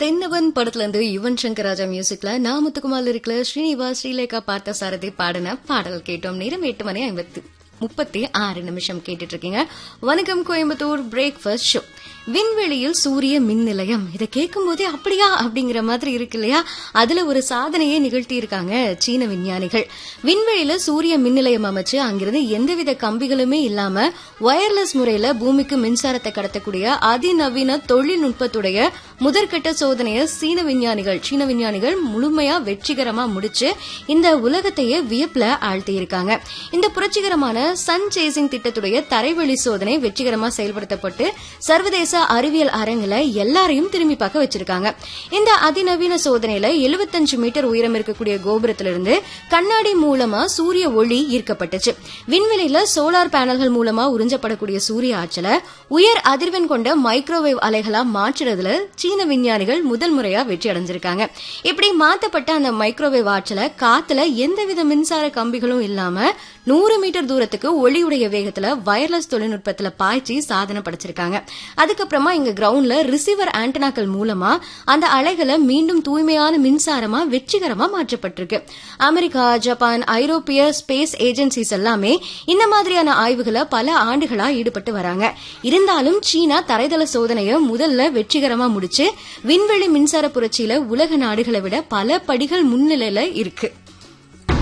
தென்னவன் படத்துல இருந்து யுவன் சங்கர் ராஜா மியூசிக்ல நாமத்துக்குமால் இருக்கல ஸ்ரீனிவாஸ் ஸ்ரீலேகா பார்த்த சாரதி பாடின பாடல் கேட்டோம். நேரம் 8:36 கேட்டுட்டு இருக்கீங்க. வணக்கம் கோயம்புத்தூர் பிரேக்ஃபாஸ்ட் ஷோ. விண்வெளியில் சூரிய மின் நிலையம், இதை கேட்கும் போதே அப்படியா அப்படிங்கிற மாதிரி இருக்கு இல்லையா? அதுல ஒரு சாதனையே நிகழ்த்தி இருக்காங்க சீன விஞ்ஞானிகள். விண்வெளியில சூரிய மின் நிலையம் அமைச்சு அங்கிருந்து எந்தவித கம்பிகளுமே இல்லாம வயர்லெஸ் முறையில பூமிக்கு மின்சாரத்தை கடத்தக்கூடிய அதிநவீன தொழில்நுட்பத்துடைய முதற்கட்ட சோதனையை சீன விஞ்ஞானிகள் முழுமையா வெற்றிகரமா முடிச்சு இந்த உலகத்தையே வியப்புல ஆழ்த்தி இருக்காங்க. இந்த புரட்சிகரமான சன் சேசிங் திட்டத்துடைய தரைவழி சோதனை வெற்றிகரமா செயல்படுத்தப்பட்டு சர்வதேச அறிவியல் அரங்குல எல்லாரையும் திரும்பி பார்க்க வச்சிருக்காங்க. இந்த அதிநவீன சோதனையில 75 மீட்டர் உயரம் இருக்கக்கூடிய கோபுரத்திலிருந்து கண்ணாடி மூலமா சூரிய ஒளி ஈர்க்கப்பட்டுச்சு. விண்வெளியில சோலார் பேனல்கள் மூலமா உறிஞ்சப்படக்கூடிய சூரிய ஆற்றலை உயர் அதிர்வெண் கொண்ட மைக்ரோவேவ் அலைகளா மாற்றுறதுல சீன விஞ்ஞானிகள் முதல் முறையா வெற்றி அடைஞ்சிருக்காங்க. இப்படி மாற்றப்பட்ட அந்த மைக்ரோவேவ் ஆற்றலை காத்துல எந்தவித மின்சார கம்பிகளும் இல்லாம 100 மீட்டர் தூரத்துக்கு ஒளியுடைய வேகத்துல வயர்லெஸ் தொழில்நுட்பத்துல பாய்ச்சி சாதனை படைச்சிருக்காங்க. அதுக்கப்புறமா இங்க கிரவுண்ட்ல ரிசீவர் ஆண்டனாக்கள் மூலமா அந்த அலைகளை மீண்டும் தூய்மையான மின்சாரமா வெற்றிகரமா மாற்றப்பட்டிருக்கு. அமெரிக்கா, ஜப்பான், ஐரோப்பிய ஸ்பேஸ் ஏஜென்சிஸ் எல்லாமே இந்த மாதிரியான ஆய்வுகளை பல ஆண்டுகளா ஈடுபட்டு வராங்க. இருந்தாலும் சீனா தரைதள சோதனையை முதல்ல வெற்றிகரமா முடிச்சு விண்வெளி மின்சார புரட்சியில உலக நாடுகளை விட பல படிகள் முன்னிலையில இருக்கு.